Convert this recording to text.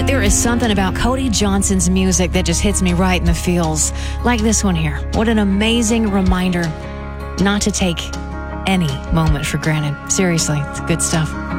There is something about Cody Johnson's music that just hits me right in the feels. Like this one here. What an amazing reminder not to take any moment for granted. Seriously, it's good stuff.